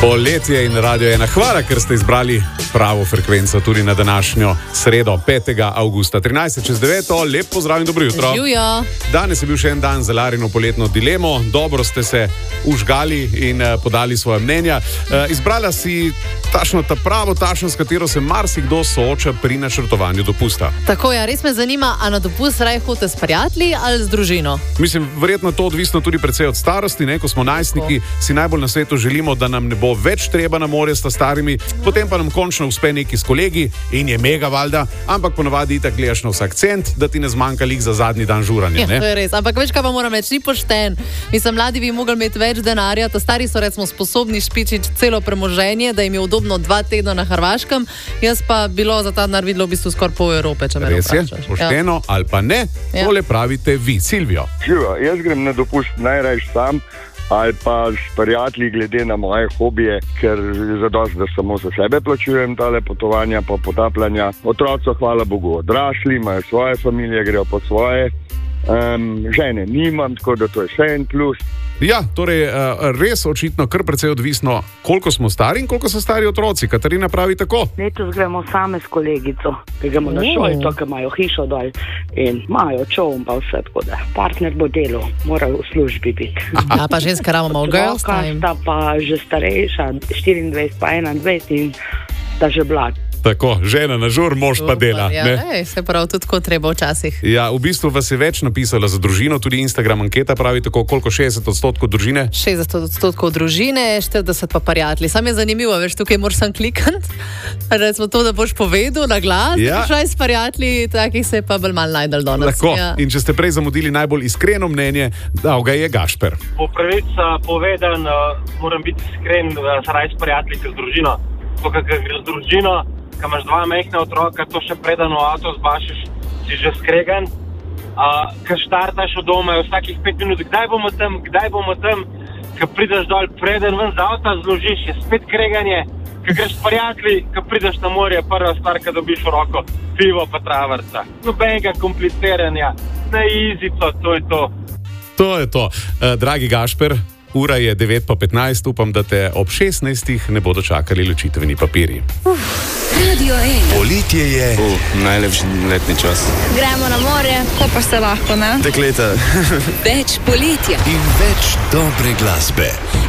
Poletje in Radio 1. Hvala, ker ste izbrali pravo frekvenco tudi na današnjo sredo, 5. avgusta. 13:09. Lep pozdrav in dobro jutro. Živijo. Danes je bil še en dan za Larino poletno dilemo. Dobro ste se užgali in podali svoje mnenja. Izbrala si ta pravo tašno, s katero se marsikdo sooča pri načrtovanju dopusta. Tako je, res me zanima, a na dopust raje hodite s prijatelji ali z družino? Mislim, verjetno to odvisno tudi precej od starosti. Ko smo najstniki, si najbolj na svetu želimo, da nam ne bo več treba na morje sta starimi, potem pa nam končno uspe neki s kolegi in je mega valjda, ampak ponavadi itak gledaš na vsak cent, da ti ne zmanjka lik za zadnji dan žuranja. Ja, to je res, ampak veš, kaj pa moram reči, ni pošten. Mislim, mladi bi mogli imeti več denarja, ta stari so recimo sposobni špičiti celo premoženje, da jim je udobno 2 tedna na Hrvaškem, jaz pa bilo za ta denar videlo v bistvu skoraj pol Evrope, če me vprašaš. Res je, pošteno ali pa ne, tole pravite vi, Silvijo. Živa, jaz grem na dopust najrajš sam ali pa s prijatelji glede na moje hobije, ker je zadosti, da samo za sebe plačujem tale potovanja, pa potapljanja. Otroci, hvala Bogu, odrasli, imajo svoje familije, grejo po svoje. Žene nimam, tako da to je še en plus. Ja, torej res očitno kar precej odvisno, koliko smo stari in koliko so stari otroci. Katarina pravi tako. Letos gremo same s kolegico, ki gremo na šolo, to, ki imajo hišo dol in imajo čovn pa vse, tako da partner bo delal, mora v službi biti. Ja, pa ženska ramo malo girls time. Sta pa že starejša, 24 pa 21 in sta že mlad. Tako, žena na žur, mož pa dela. Ja, se pravi, tudi tako treba včasih. Ja, v bistvu vas je več napisala za družino, tudi Instagram anketa pravi tako, koliko 60% družine? 60% družine, 40% pa prijatelji. Sam je zanimivo, veš, tukaj moraš sam klikati, recimo to, da boš povedal na glas, ja. Šaj s prijatelji, takih se je pa bolj malo najdel danes. Tako, ja. In če ste prej zamudili najbolj iskreno mnenje, dal ga je Gašper. Po pravici povedan, moram biti iskren, da se raj s prijatelji, kot z družino. To, kar gre z družino, ko imaš 2 majhna otroka, to še preden v avto zbašiš, si že skregan. Ko štartaš od doma, je vsakih 5 minut, kdaj bomo tam, ko prideš dol, preden ven z avta zložiš, je spet kreganje. Ko greš s prijatelji, ko prideš na morje, prva stvar, ko dobiš v roko, pivo pa travrca. Nobenega kompliciranja, na izico, to je to. To je to. Dragi Gašper, ura je 9:15, upam, da te ob 16 ne bodo čakali ločitveni papirji. Radio 1. Poletje je najlepši letni čas. Gremo na morje, ko pa se lahko, ne? Dekleta. Več poletja In več dobre glasbe.